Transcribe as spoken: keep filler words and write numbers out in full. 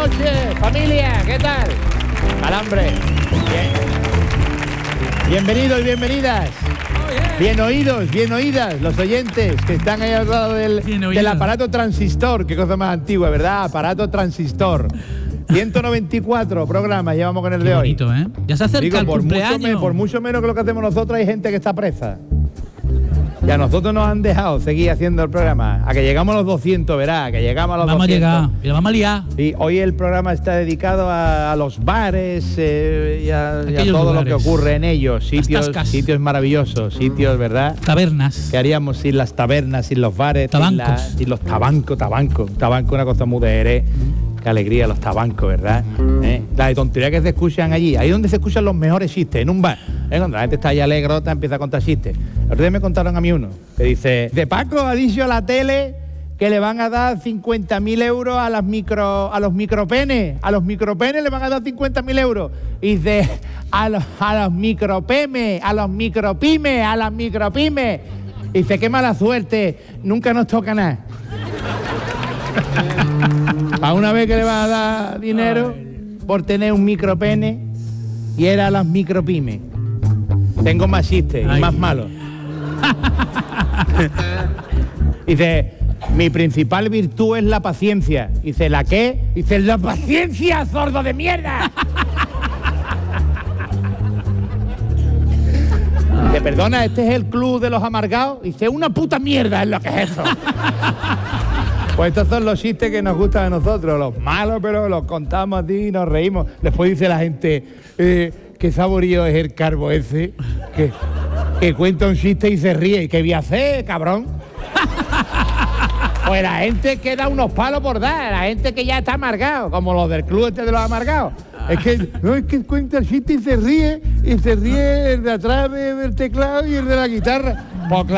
noches, familia, ¿qué tal? Calambre. Bien. Bienvenidos y bienvenidas. Bien oídos, bien oídas, los oyentes que están ahí al lado del, del aparato transistor. Qué cosa más antigua, ¿verdad? Aparato transistor. ciento noventa y cuatro programas llevamos con el Qué de bonito, hoy. ¿eh? Ya se acerca Digo, el por cumpleaños. Mucho me, por mucho menos que lo que hacemos nosotros, hay gente que está presa. Y a nosotros nos han dejado seguir haciendo el programa. A que llegamos a los doscientos, verá, que llegamos a los vamos doscientos. a llegar, y la vamos a liar. Y hoy el programa está dedicado a, a los bares eh, y a, y a todo lugares. lo que ocurre en ellos. Sitios, tascas. sitios maravillosos, sitios, ¿verdad? Tabernas. ¿Qué haríamos sin las tabernas, sin los bares, sin, Tabancos. la, sin los tabancos, tabancos? Tabanco es una cosa muy de Jerez. Qué alegría los tabancos, ¿verdad? ¿Eh? La de tontería que se escuchan allí. Ahí es donde se escuchan los mejores chistes, en un bar. ¿Eh? Cuando la gente está ahí alegrota, empieza a contar chistes. El otro día me contaron a mí uno, que dice, de Paco ha dicho a la tele que le van a dar cincuenta mil euros a las micro, a los micropenes. A los micropenes le van a dar cincuenta mil euros. Y dice, a los, a los micropemes, a los micropymes, a las micropymes. Y dice, qué mala suerte, nunca nos toca nada. A una vez que le vas a dar dinero por tener un micropene y era a las micropymes. Tengo más chistes y Ay. más malos. Dice, mi principal virtud es la paciencia. Dice, ¿la qué? Dice, la paciencia, sordo de mierda. Dice, perdona, ¿este es el club de los amargados? Dice, una puta mierda es lo que es eso. Pues estos son los chistes que nos gustan a nosotros, los malos, pero los contamos a ti y nos reímos. Después dice la gente, eh, qué saborío es el carbo ese, que, que cuenta un chiste y se ríe. ¿Qué voy a hacer, cabrón? Pues la gente que da unos palos por dar, la gente que ya está amargado, como los del club este de los amargados. Es que, no, es que cuenta el chiste y se ríe, y se ríe el de atrás de- del teclado y el de la guitarra. Pues,